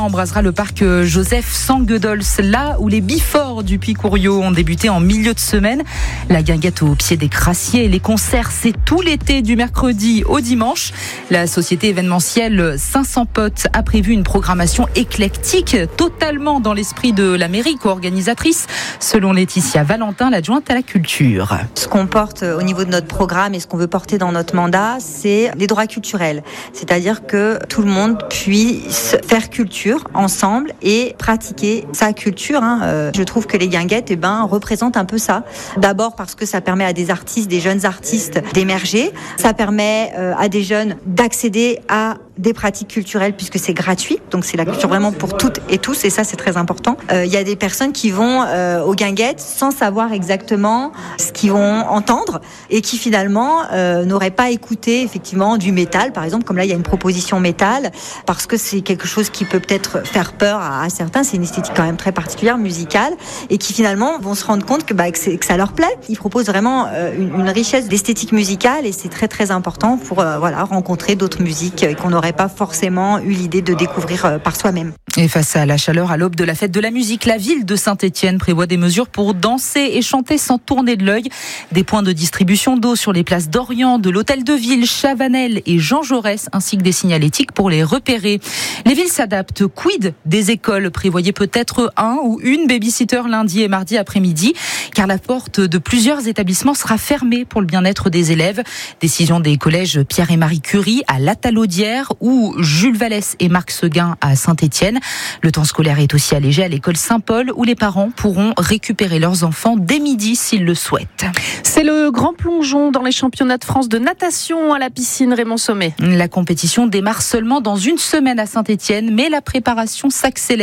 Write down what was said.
Embrasera le parc Joseph Sanguedols, là où les Biforts du Puy-Couriau ont débuté en milieu de semaine. La guinguette au pied des crassiers et les concerts, c'est tout l'été du mercredi au dimanche. La société événementielle 500 Potes a prévu une programmation éclectique, totalement dans l'esprit de la mairie co-organisatrice, selon Laetitia Valentin, l'adjointe à la culture. Ce qu'on porte au niveau de notre programme et ce qu'on veut porter dans notre mandat, c'est les droits culturels. C'est-à-dire que tout le monde puisse faire culture ensemble et pratiquer sa culture. Je trouve que les guinguettes représentent un peu ça. D'abord parce que ça permet à des artistes, des jeunes artistes d'émerger. Ça permet à des jeunes d'accéder à des pratiques culturelles puisque c'est gratuit. Donc c'est la culture vraiment pour toutes et tous et ça c'est très important. Il y a des personnes qui vont aux guinguettes sans savoir exactement ce qu'ils vont entendre et qui finalement n'auraient pas écouté effectivement du métal par exemple, comme là il y a une proposition métal parce que c'est quelque chose qui peut peut-être faire peur à certains, c'est une esthétique quand même très particulière, musicale, et qui finalement vont se rendre compte que ça leur plaît. Ils proposent vraiment une richesse d'esthétique musicale et c'est très très important pour rencontrer d'autres musiques qu'on n'aurait pas forcément eu l'idée de découvrir par soi-même. Et face à la chaleur à l'aube de la fête de la musique, la ville de Saint-Étienne prévoit des mesures pour danser et chanter sans tourner de l'œil. Des points de distribution d'eau sur les places d'Orient, de l'Hôtel de Ville, Chavanel et Jean Jaurès, ainsi que des signalétiques pour les repérer. Les villes s'adaptent. Quid des écoles? Prévoyez peut-être un ou une babysitter lundi et mardi après-midi, car la porte de plusieurs établissements sera fermée pour le bien-être des élèves. Décision des collèges Pierre et Marie Curie à La Talaudière ou Jules Vallès et Marc Seguin à Saint-Étienne. Le temps scolaire est aussi allégé à l'école Saint-Paul où les parents pourront récupérer leurs enfants dès midi s'ils le souhaitent. C'est le grand plongeon dans les championnats de France de natation à la piscine Raymond Sommet. La compétition démarre seulement dans une semaine à Saint-Étienne, mais la préparation s'accélère.